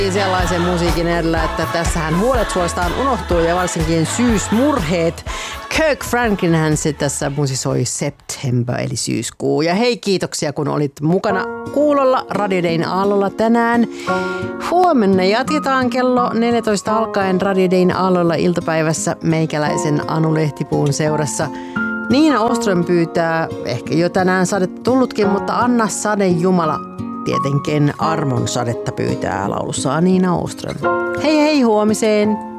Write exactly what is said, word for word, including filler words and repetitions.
Sellaisen musiikin edellä, että tässähän huolet suostaan unohtuu ja varsinkin syysmurheet. Kirk Franklinhan se tässä musisoi September eli syyskuu. Ja hei, kiitoksia kun olit mukana kuulolla Radio Dayn aallolla tänään. Huomenna jatketaan kello neljätoista alkaen Radio Dayn aallolla iltapäivässä meikäläisen Anu Lehtipuun seurassa. Niina Oström pyytää, ehkä jo tänään sadetta tullutkin, mutta Anna Sade Jumala tietenkin armon sadetta pyytää laulussaan Niina Oström. Hei hei, huomiseen!